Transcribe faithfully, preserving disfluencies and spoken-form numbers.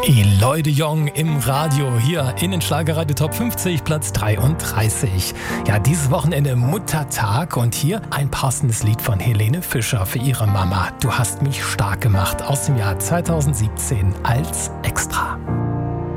Eloy de Jong im Radio, hier in den Schlagerradio Top fünfzig, Platz dreiunddreißig. Ja, dieses Wochenende Muttertag und hier ein passendes Lied von Helene Fischer für ihre Mama. Du hast mich stark gemacht aus dem Jahr zweitausendsiebzehn als Extra.